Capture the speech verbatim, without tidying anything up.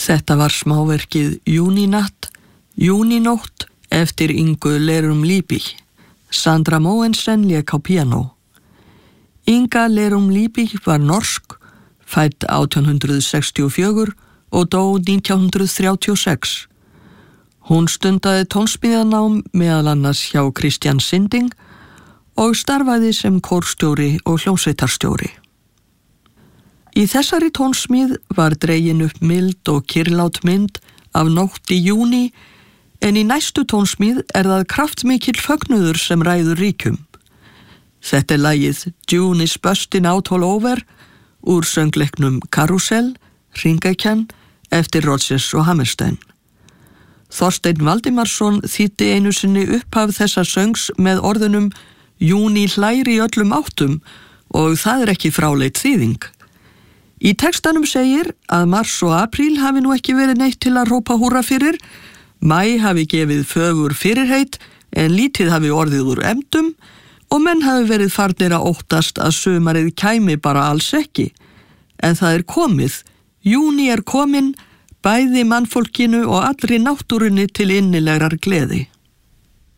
Þetta var smáverkið Júnínatt, Júnínótt eftir Ingu Lerum Liebig. Sandra Mogensen lék á píanó. Inga Lerum Liebig var norsk, fædd átján hundrað sextíu og fjögur og dó nítján hundrað þrjátíu og sex. Hún stundaði tónsmíðanám meðal annars hjá Christian Sinding og starfaði sem kórstjóri og hljómsveitarstjóri. Í þessari tónsmíð var dregin upp mild og kyrrlát mynd af nótt í júní, en í næstu tónsmíð er það kraftmikill fögnuður sem ræður ríkjum. Þetta er lagið June is bustin' out all over úr söngleiknum Karusell, Hringekjan, eftir Rodgers og Hammerstein. Þorsteinn Valdimarsson þýddi einu sinni upphaf þessa söngs með orðunum Júní hlær í öllum áttum og það er ekki fráleit þýðing. Í textanum segir að mars og apríl hafi nú ekki verið neitt til að rópa húrra fyrir, maí hafi gefið fögur fyrirheit en lítið hafi orðið úr efndum og menn hafi verið farnir að óttast að sumarið kæmi bara alls ekki. En það er komið, júní er komin, bæði mannfólkinu og allri náttúrunni til innilegrar gleði.